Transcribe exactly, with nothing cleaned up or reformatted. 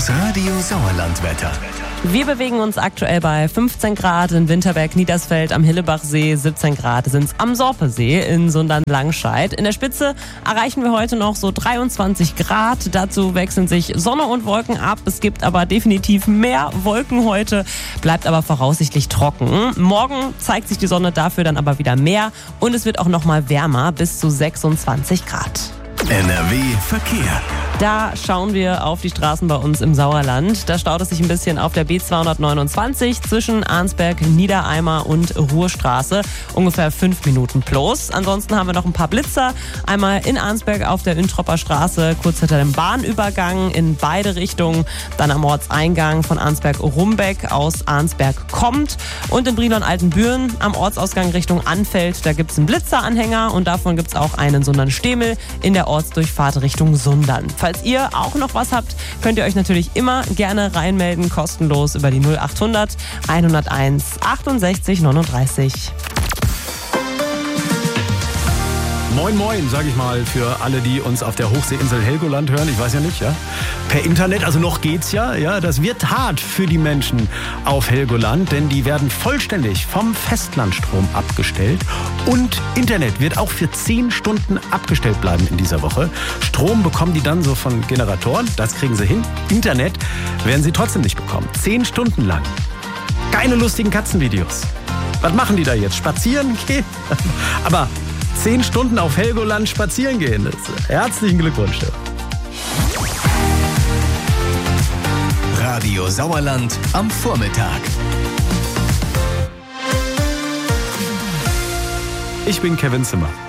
Das Radio Sauerland-Wetter. Wir bewegen uns aktuell bei fünfzehn Grad in Winterberg-Niedersfeld am Hillebachsee, siebzehn Grad sind es am Sorpesee in Sundern-Langscheid. In der Spitze erreichen wir heute noch so dreiundzwanzig Grad. Dazu wechseln sich Sonne und Wolken ab. Es gibt aber definitiv mehr Wolken heute, bleibt aber voraussichtlich trocken. Morgen zeigt sich die Sonne dafür dann aber wieder mehr und es wird auch noch mal wärmer, bis zu sechsundzwanzig Grad. N R W Verkehr. Da schauen wir auf die Straßen bei uns im Sauerland. Da staut es sich ein bisschen auf der B zweihundertneunundzwanzig zwischen Arnsberg, Niedereimer und Ruhrstraße. Ungefähr fünf Minuten plus. Ansonsten haben wir noch ein paar Blitzer. Einmal in Arnsberg auf der Üntropper Straße, kurz hinter dem Bahnübergang in beide Richtungen. Dann am Ortseingang von Arnsberg-Rumbeck aus Arnsberg kommt. Und in Brilon-Altenbüren am Ortsausgang Richtung Anfeld. Da gibt es einen Blitzeranhänger und davon gibt es auch einen Sundern-Stemel in der Ortsdurchfahrt Richtung Sundern. Falls ihr auch noch was habt, könnt ihr euch natürlich immer gerne reinmelden, kostenlos über die null achthundert hunderteins achtundsechzig neununddreißig. Moin Moin, sag ich mal, für alle, die uns auf der Hochseeinsel Helgoland hören. Ich weiß ja nicht, ja. Per Internet, also noch geht's ja, ja. Das wird hart für die Menschen auf Helgoland, denn die werden vollständig vom Festlandstrom abgestellt. Und Internet wird auch für zehn Stunden abgestellt bleiben in dieser Woche. Strom bekommen die dann so von Generatoren, das kriegen sie hin. Internet werden sie trotzdem nicht bekommen. Zehn Stunden lang. Keine lustigen Katzenvideos. Was machen die da jetzt? Spazieren gehen? Aber Zehn Stunden auf Helgoland spazieren gehen. Herzlichen Glückwunsch. Radio Sauerland am Vormittag. Ich bin Kevin Zimmer.